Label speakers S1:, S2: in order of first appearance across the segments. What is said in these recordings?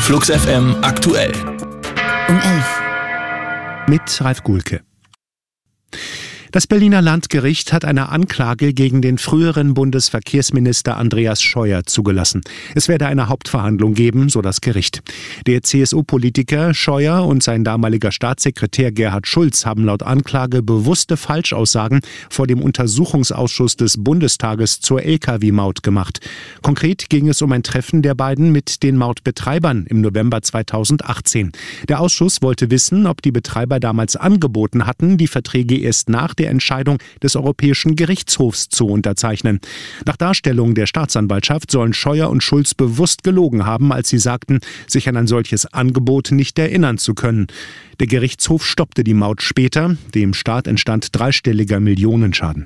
S1: Flux FM aktuell.
S2: Um 11.
S3: Mit Ralf Guhlke. Das Berliner Landgericht hat eine Anklage gegen den früheren Bundesverkehrsminister Andreas Scheuer zugelassen. Es werde eine Hauptverhandlung geben, so das Gericht. Der CSU-Politiker Scheuer und sein damaliger Staatssekretär Gerhard Schulz haben laut Anklage bewusste Falschaussagen vor dem Untersuchungsausschuss des Bundestages zur Lkw-Maut gemacht. Konkret ging es um ein Treffen der beiden mit den Mautbetreibern im November 2018. Der Ausschuss wollte wissen, ob die Betreiber damals angeboten hatten, die Verträge erst nach der Entscheidung des Europäischen Gerichtshofs zu unterzeichnen. Nach Darstellung der Staatsanwaltschaft sollen Scheuer und Schulz bewusst gelogen haben, als sie sagten, sich an ein solches Angebot nicht erinnern zu können. Der Gerichtshof stoppte die Maut später. Dem Staat entstand dreistelliger Millionenschaden.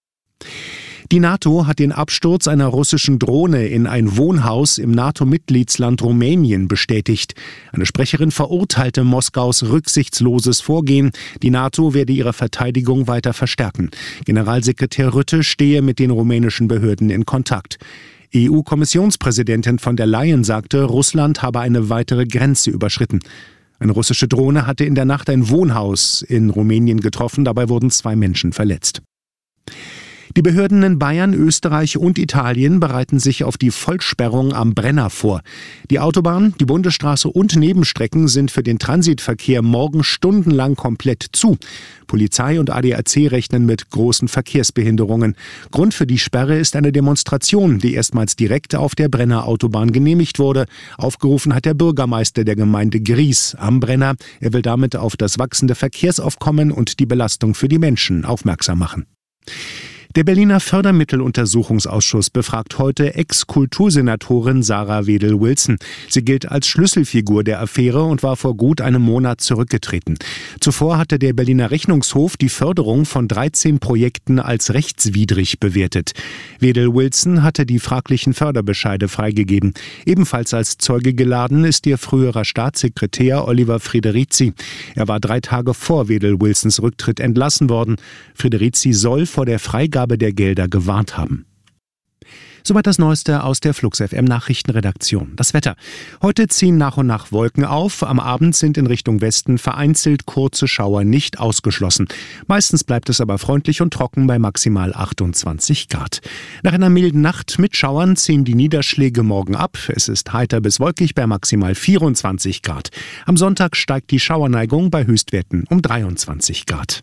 S3: Die NATO hat den Absturz einer russischen Drohne in ein Wohnhaus im NATO-Mitgliedsland Rumänien bestätigt. Eine Sprecherin verurteilte Moskaus rücksichtsloses Vorgehen. Die NATO werde ihre Verteidigung weiter verstärken. Generalsekretär Rutte stehe mit den rumänischen Behörden in Kontakt. EU-Kommissionspräsidentin von der Leyen sagte, Russland habe eine weitere Grenze überschritten. Eine russische Drohne hatte in der Nacht ein Wohnhaus in Rumänien getroffen. Dabei wurden 2 Menschen verletzt. Die Behörden in Bayern, Österreich und Italien bereiten sich auf die Vollsperrung am Brenner vor. Die Autobahn, die Bundesstraße und Nebenstrecken sind für den Transitverkehr morgen stundenlang komplett zu. Polizei und ADAC rechnen mit großen Verkehrsbehinderungen. Grund für die Sperre ist eine Demonstration, die erstmals direkt auf der Brenner Autobahn genehmigt wurde. Aufgerufen hat der Bürgermeister der Gemeinde Gries am Brenner. Er will damit auf das wachsende Verkehrsaufkommen und die Belastung für die Menschen aufmerksam machen. Der Berliner Fördermitteluntersuchungsausschuss befragt heute Ex-Kultursenatorin Sarah Wedel-Wilson. Sie gilt als Schlüsselfigur der Affäre und war vor gut einem Monat zurückgetreten. Zuvor hatte der Berliner Rechnungshof die Förderung von 13 Projekten als rechtswidrig bewertet. Wedel-Wilson hatte die fraglichen Förderbescheide freigegeben. Ebenfalls als Zeuge geladen ist ihr früherer Staatssekretär Oliver Frederici. Er war 3 Tage vor Wedel-Wilsons Rücktritt entlassen worden. Frederici soll vor der Freigabe der Gelder gewarnt haben. Soweit das Neueste aus der Flux FM Nachrichtenredaktion. Das Wetter. Heute ziehen nach und nach Wolken auf. Am Abend sind in Richtung Westen vereinzelt kurze Schauer nicht ausgeschlossen. Meistens bleibt es aber freundlich und trocken bei maximal 28 Grad. Nach einer milden Nacht mit Schauern ziehen die Niederschläge morgen ab. Es ist heiter bis wolkig bei maximal 24 Grad. Am Sonntag steigt die Schauerneigung bei Höchstwerten um 23 Grad.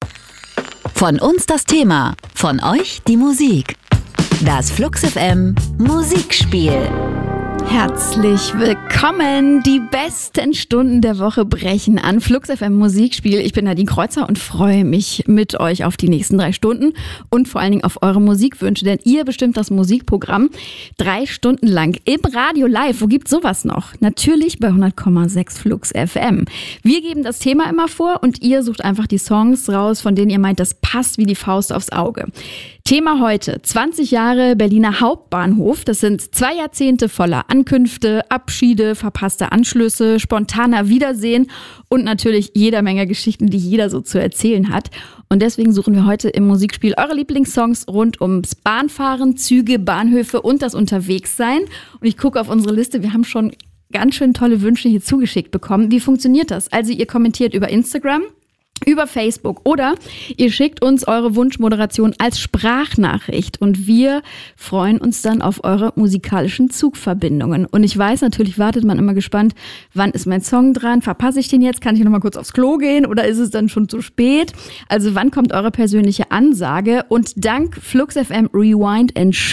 S2: Von uns das Thema, von euch die Musik. Das Flux FM Musikspiel.
S4: Herzlich willkommen! Die besten Stunden der Woche brechen an. Flux FM Musikspiel. Ich bin Nadine Kreuzer und freue mich mit euch auf die nächsten 3 Stunden und vor allen Dingen auf eure Musikwünsche, denn ihr bestimmt das Musikprogramm 3 Stunden lang im Radio live. Wo gibt's sowas noch? Natürlich bei 100,6 Flux FM. Wir geben das Thema immer vor und ihr sucht einfach die Songs raus, von denen ihr meint, das passt wie die Faust aufs Auge. Thema heute: 20 Jahre Berliner Hauptbahnhof. Das sind 2 Jahrzehnte voller Ankünfte, Abschiede, verpasste Anschlüsse, spontaner Wiedersehen und natürlich jeder Menge Geschichten, die jeder so zu erzählen hat. Und deswegen suchen wir heute im Musikspiel eure Lieblingssongs rund ums Bahnfahren, Züge, Bahnhöfe und das Unterwegssein. Und ich gucke auf unsere Liste, wir haben schon ganz schön tolle Wünsche hier zugeschickt bekommen. Wie funktioniert das? Also ihr kommentiert über Instagram, über Facebook oder ihr schickt uns eure Wunschmoderation als Sprachnachricht und wir freuen uns dann auf eure musikalischen Zugverbindungen. Und ich weiß, natürlich wartet man immer gespannt, wann ist mein Song dran? Verpasse ich den jetzt? Kann ich noch mal kurz aufs Klo gehen oder ist es dann schon zu spät? Also wann kommt eure persönliche Ansage? Und dank Flux FM Rewind and